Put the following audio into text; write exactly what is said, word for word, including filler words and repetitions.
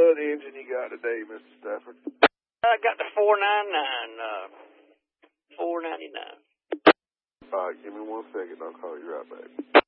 uh, the engine you got today, Mister Stafford? I got the four ninety-nine, uh, four ninety-nine. All right, give me one second. I'll call you right back.